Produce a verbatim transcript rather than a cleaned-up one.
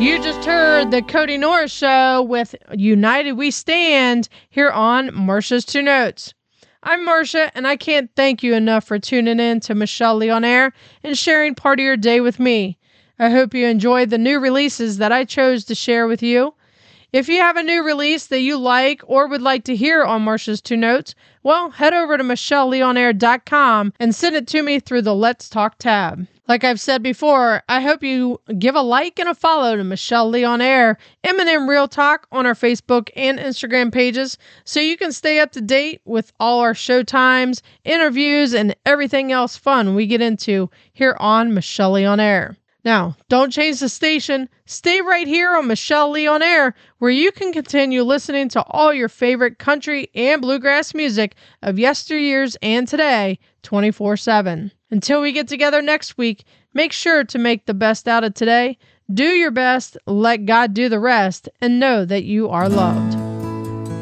You just heard the Cody Norris Show with United We Stand here on Marsha's Two Notes. I'm Marsha, and I can't thank you enough for tuning in to Michelle Lee on Air and sharing part of your day with me. I hope you enjoyed the new releases that I chose to share with you. If you have a new release that you like or would like to hear on Marsha's Two Notes, well, head over to michelle lee on air dot com and send it to me through the Let's Talk tab. Like I've said before, I hope you give a like and a follow to Michelle Lee on Air, M and M Real Talk on our Facebook and Instagram pages so you can stay up to date with all our show times, interviews, and everything else fun we get into here on Michelle Lee on Air. Now, don't change the station. Stay right here on Michelle Lee on Air, where you can continue listening to all your favorite country and bluegrass music of yesteryears and today, twenty-four seven. Until we get together next week, make sure to make the best out of today. Do your best, let God do the rest, and know that you are loved.